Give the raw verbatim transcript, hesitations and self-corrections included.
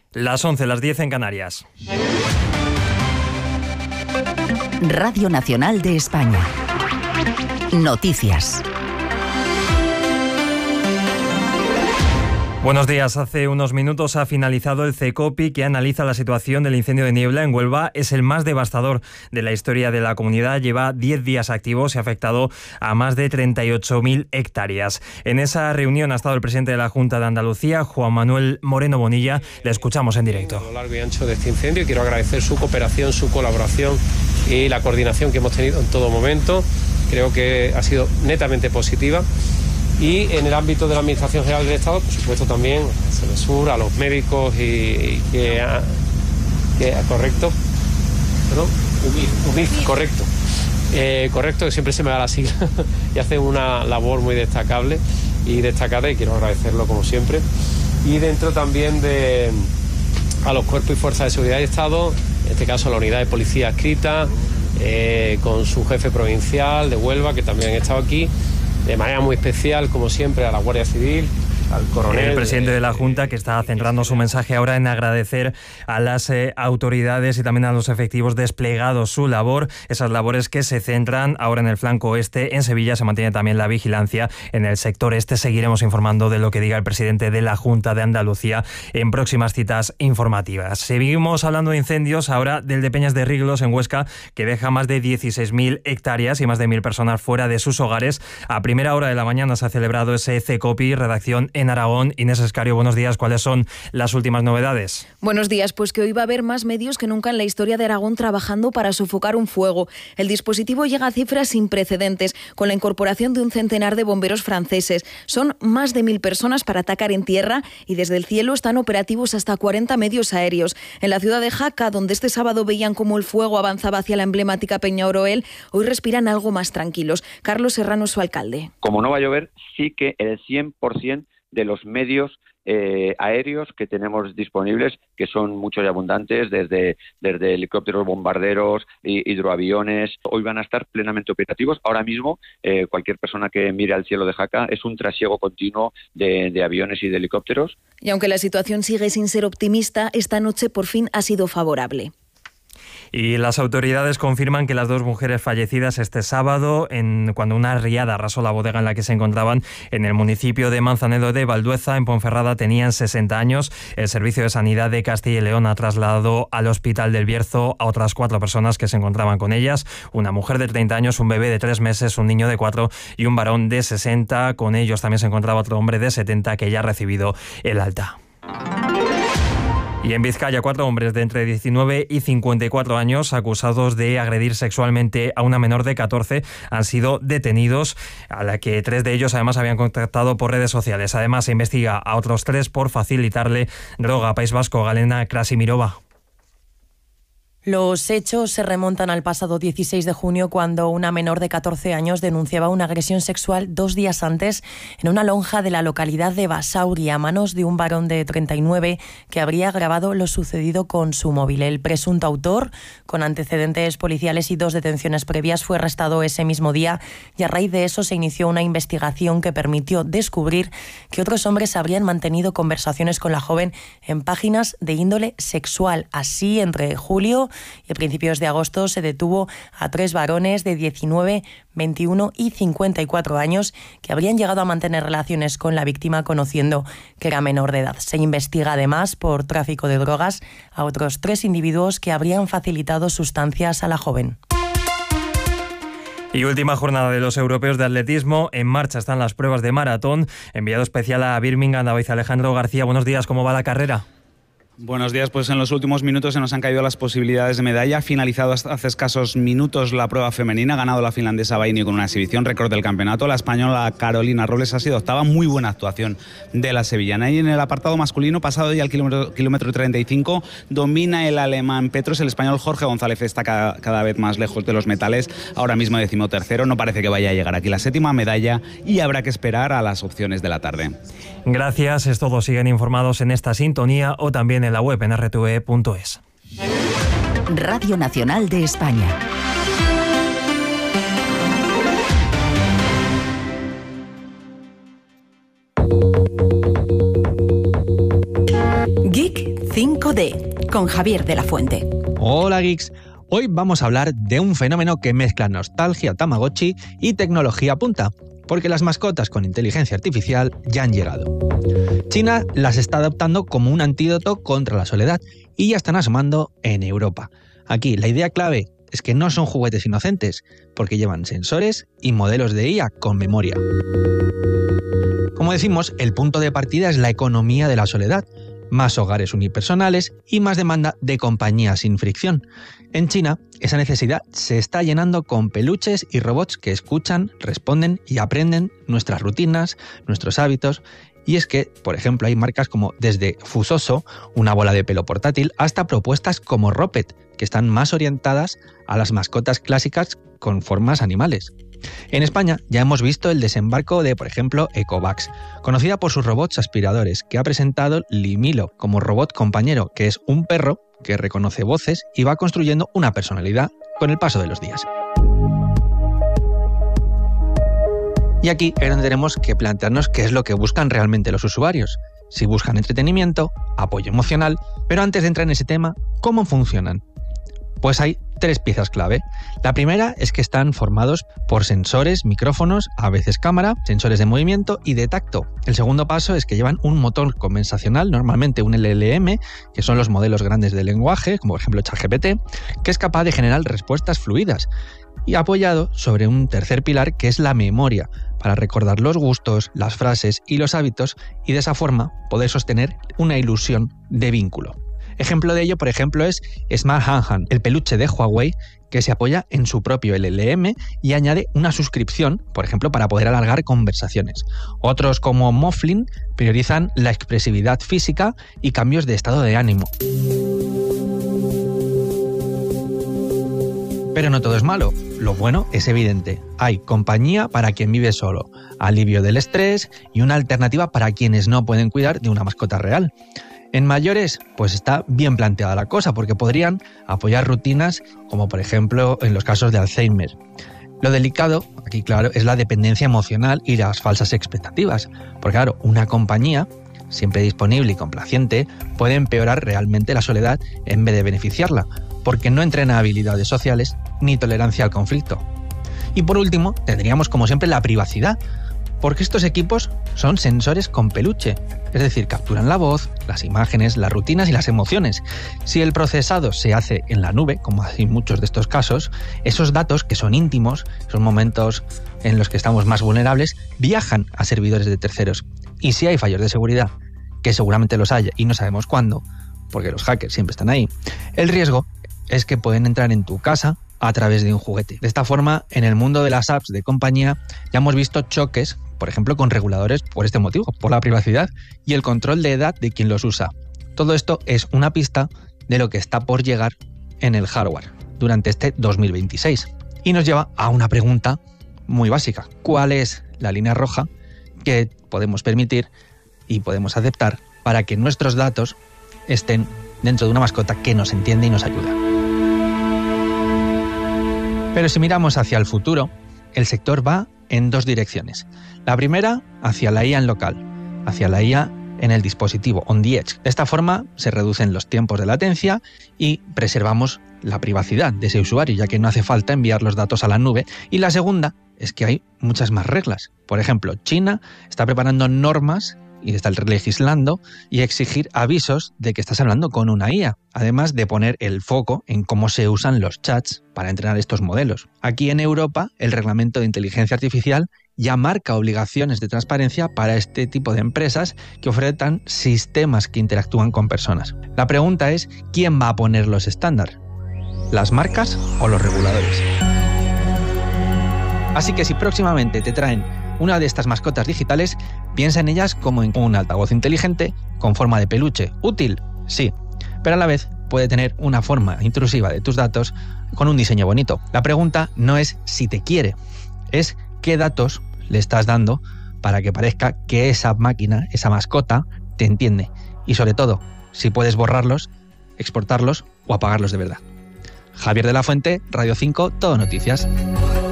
Las once, las diez en Canarias. Radio Nacional de España. Noticias. Buenos días. Hace unos minutos ha finalizado el CECOPI, que analiza la situación del incendio de niebla en Huelva. Es el más devastador de la historia de la comunidad. Lleva diez días activos y ha afectado a más de treinta y ocho mil hectáreas. En esa reunión ha estado el presidente de la Junta de Andalucía, Juan Manuel Moreno Bonilla. Le escuchamos en directo. A lo largo y ancho de este incendio, quiero agradecer su cooperación, su colaboración y la coordinación que hemos tenido en todo momento. Creo que ha sido netamente positiva. Y en el ámbito de la Administración General del Estado, por supuesto también a Sedesur, a los médicos y, y que, a, que a, correcto, perdón, U M I F, correcto, eh, correcto, que siempre se me da la sigla y hacen una labor muy destacable y destacada y quiero agradecerlo como siempre. Y dentro también de a los cuerpos y fuerzas de seguridad y Estado, en este caso la unidad de policía adscrita, eh, con su jefe provincial de Huelva, que también han estado aquí. De manera muy especial, como siempre, a la Guardia Civil, al coronel. El presidente de la Junta, que está centrando su mensaje ahora en agradecer a las eh, autoridades y también a los efectivos desplegados su labor, esas labores que se centran ahora en el flanco oeste. En Sevilla se mantiene también la vigilancia en el sector este. Seguiremos informando de lo que diga el presidente de la Junta de Andalucía en próximas citas informativas. Seguimos hablando de incendios, ahora del de Peñas de Riglos en Huesca, que deja más de dieciséis mil hectáreas y más de mil personas fuera de sus hogares. A primera hora de la mañana se ha celebrado ese CECOPI, redacción en Aragón. Inés Escario, buenos días. ¿Cuáles son las últimas novedades? Buenos días. Pues que hoy va a haber más medios que nunca en la historia de Aragón trabajando para sofocar un fuego. El dispositivo llega a cifras sin precedentes, con la incorporación de un centenar de bomberos franceses. Son más de mil personas para atacar en tierra y desde el cielo están operativos hasta cuarenta medios aéreos. En la ciudad de Jaca, donde este sábado veían cómo el fuego avanzaba hacia la emblemática Peña Oroel, hoy respiran algo más tranquilos. Carlos Serrano es su alcalde. Como no va a llover, sí que el cien por ciento de los medios eh, aéreos que tenemos disponibles, que son muchos y abundantes, desde, desde helicópteros, bombarderos, hidroaviones, hoy van a estar plenamente operativos. Ahora mismo, eh, cualquier persona que mire al cielo de Jaca es un trasiego continuo de, de aviones y de helicópteros. Y aunque la situación sigue sin ser optimista, esta noche por fin ha sido favorable. Y las autoridades confirman que las dos mujeres fallecidas este sábado, en, cuando una riada arrasó la bodega en la que se encontraban en el municipio de Manzanedo de Valdueza, en Ponferrada, tenían sesenta años. El Servicio de Sanidad de Castilla y León ha trasladado al Hospital del Bierzo a otras cuatro personas que se encontraban con ellas. Una mujer de treinta años, un bebé de tres meses, un niño de cuatro y un varón de sesenta. Con ellos también se encontraba otro hombre de setenta que ya ha recibido el alta. Y en Vizcaya, cuatro hombres de entre diecinueve y cincuenta y cuatro años acusados de agredir sexualmente a una menor de catorce han sido detenidos, a la que tres de ellos además habían contactado por redes sociales. Además se investiga a otros tres por facilitarle droga. País Vasco, Galena Krasimirova. Los hechos se remontan al pasado dieciséis de junio, cuando una menor de catorce años denunciaba una agresión sexual dos días antes en una lonja de la localidad de Basauri a manos de un varón de treinta y nueve que habría grabado lo sucedido con su móvil. El presunto autor, con antecedentes policiales y dos detenciones previas, fue arrestado ese mismo día y a raíz de eso se inició una investigación que permitió descubrir que otros hombres habrían mantenido conversaciones con la joven en páginas de índole sexual. Así, entre julio y a principios de agosto se detuvo a tres varones de diecinueve, veintiuno y cincuenta y cuatro años que habrían llegado a mantener relaciones con la víctima conociendo que era menor de edad. Se investiga además por tráfico de drogas a otros tres individuos que habrían facilitado sustancias a la joven. Y última jornada de los europeos de atletismo. En marcha están las pruebas de maratón. Enviado especial a Birmingham, David Alejandro García. Buenos días, ¿cómo va la carrera? Buenos días, pues en los últimos minutos se nos han caído las posibilidades de medalla. Ha finalizado hace escasos minutos la prueba femenina, ha ganado la finlandesa Baini con una exhibición récord del campeonato. La española Carolina Robles ha sido octava, muy buena actuación de la sevillana. Y en el apartado masculino, pasado ya el kilómetro, kilómetro treinta y cinco, domina el alemán Petros. El español Jorge González está cada, cada vez más lejos de los metales, ahora mismo decimotercero. No parece que vaya a llegar aquí la séptima medalla y habrá que esperar a las opciones de la tarde. Gracias, es todo. Siguen informados en esta sintonía o también en la web en erre te ve punto es. Radio Nacional de España. Geek cinco D, con Javier de la Fuente. Hola geeks, hoy vamos a hablar de un fenómeno que mezcla nostalgia Tamagotchi y tecnología punta, porque las mascotas con inteligencia artificial ya han llegado. China las está adoptando como un antídoto contra la soledad y ya están asomando en Europa. Aquí la idea clave es que no son juguetes inocentes, porque llevan sensores y modelos de I A con memoria. Como decimos, el punto de partida es la economía de la soledad, más hogares unipersonales y más demanda de compañía sin fricción. En China, esa necesidad se está llenando con peluches y robots que escuchan, responden y aprenden nuestras rutinas, nuestros hábitos. Y es que, por ejemplo, hay marcas como desde Fusoso, una bola de pelo portátil, hasta propuestas como Ropet, que están más orientadas a las mascotas clásicas con formas animales. En España ya hemos visto el desembarco de, por ejemplo, Ecovacs, conocida por sus robots aspiradores, que ha presentado Limilo como robot compañero, que es un perro que reconoce voces y va construyendo una personalidad con el paso de los días. Y aquí es donde tenemos que plantearnos qué es lo que buscan realmente los usuarios. Si buscan entretenimiento, apoyo emocional, pero antes de entrar en ese tema, ¿cómo funcionan? Pues hay tres piezas clave. La primera es que están formados por sensores, micrófonos, a veces cámara, sensores de movimiento y de tacto. El segundo paso es que llevan un motor conversacional, normalmente un L L M, que son los modelos grandes de lenguaje, como por ejemplo ChatGPT, que es capaz de generar respuestas fluidas, y apoyado sobre un tercer pilar que es la memoria, para recordar los gustos, las frases y los hábitos, y de esa forma poder sostener una ilusión de vínculo. Ejemplo de ello, por ejemplo, es Smart Han, el peluche de Huawei, que se apoya en su propio L L M y añade una suscripción, por ejemplo, para poder alargar conversaciones. Otros, como Moflin, priorizan la expresividad física y cambios de estado de ánimo. Pero no todo es malo. Lo bueno es evidente. Hay compañía para quien vive solo, alivio del estrés y una alternativa para quienes no pueden cuidar de una mascota real. En mayores, pues está bien planteada la cosa, porque podrían apoyar rutinas como por ejemplo en los casos de Alzheimer. Lo delicado, aquí claro, es la dependencia emocional y las falsas expectativas, porque claro, una compañía siempre disponible y complaciente puede empeorar realmente la soledad en vez de beneficiarla, porque no entrena habilidades sociales ni tolerancia al conflicto. Y por último, tendríamos como siempre la privacidad, porque estos equipos son sensores con peluche, es decir, capturan la voz, las imágenes, las rutinas y las emociones. Si el procesado se hace en la nube, como hay muchos de estos casos, esos datos que son íntimos, son momentos en los que estamos más vulnerables, viajan a servidores de terceros. Y si hay fallos de seguridad, que seguramente los haya y no sabemos cuándo, porque los hackers siempre están ahí, el riesgo es que pueden entrar en tu casa a través de un juguete. De esta forma, en el mundo de las apps de compañía ya hemos visto choques, por ejemplo, con reguladores por este motivo, por la privacidad y el control de edad de quien los usa. Todo esto es una pista de lo que está por llegar en el hardware durante este dos mil veintiséis. Y nos lleva a una pregunta muy básica. ¿Cuál es la línea roja que podemos permitir y podemos aceptar para que nuestros datos estén dentro de una mascota que nos entiende y nos ayuda? Pero si miramos hacia el futuro, el sector va en dos direcciones. La primera, hacia la I A en local, hacia la I A en el dispositivo, on the edge. De esta forma se reducen los tiempos de latencia y preservamos la privacidad de ese usuario, ya que no hace falta enviar los datos a la nube. Y la segunda es que hay muchas más reglas. Por ejemplo, China está preparando normas y está legislando y exigir avisos de que estás hablando con una I A, además de poner el foco en cómo se usan los chats para entrenar estos modelos. Aquí en Europa, el reglamento de inteligencia artificial ya marca obligaciones de transparencia para este tipo de empresas que ofrecen sistemas que interactúan con personas. La pregunta es, ¿quién va a poner los estándares? ¿Las marcas o los reguladores? Así que si próximamente te traen una de estas mascotas digitales, piensa en ellas como en un altavoz inteligente con forma de peluche. ¿Útil? Sí, pero a la vez puede tener una forma intrusiva de tus datos con un diseño bonito. La pregunta no es si te quiere, es qué datos le estás dando para que parezca que esa máquina, esa mascota, te entiende. Y sobre todo, si puedes borrarlos, exportarlos o apagarlos de verdad. Javier de la Fuente, Radio cinco, Todo Noticias.